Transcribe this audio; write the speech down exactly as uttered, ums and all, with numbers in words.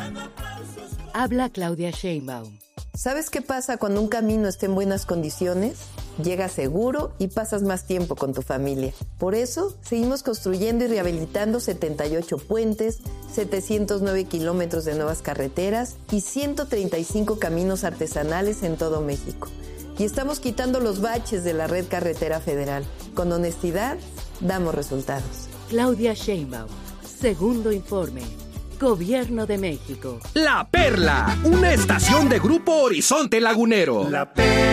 Habla Claudia Sheinbaum. ¿Sabes qué pasa cuando un camino está en buenas condiciones? Llegas seguro y pasas más tiempo con tu familia. Por eso, seguimos construyendo y rehabilitando setenta y ocho puentes, setecientos nueve kilómetros de nuevas carreteras y ciento treinta y cinco caminos artesanales en todo México. Y estamos quitando los baches de la red carretera federal. Con honestidad, damos resultados. Claudia Sheinbaum. Segundo informe. Gobierno de México. La Perla, una estación de Grupo Horizonte Lagunero. La Perla.